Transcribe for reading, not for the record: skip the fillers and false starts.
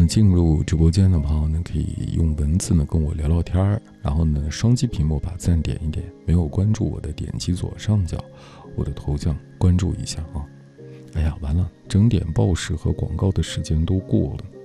进入直播间的朋友呢，可以用文字呢跟我聊聊天儿，然后呢双击屏幕把赞点一点，没有关注我的点击左上角我的头像关注一下啊。哎呀，完了，整点报时和广告的时间都过了。